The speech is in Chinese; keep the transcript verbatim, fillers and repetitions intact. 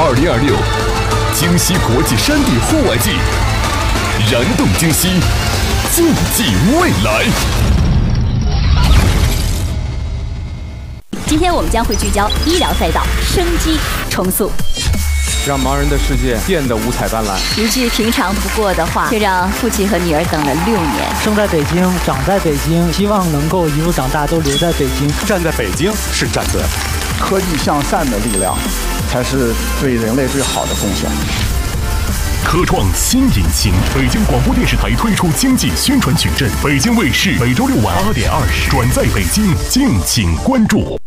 二零二六京西国际山地户外季，燃动京西，竞技未来。 今天我们将会聚焦医疗赛道生机重塑， 让盲人的世界变得五彩斑斓。 一句平常不过的话，却让父亲和女儿等了六年。 生在北京，长在北京，希望能够一路长大都留在北京。 站在北京是站对了。 科技向善的力量，才是对人类最好的贡献。 科创新引擎，北京广播电视台推出经济宣传矩阵，北京卫视每周六晚八点二十转载北京，敬请关注。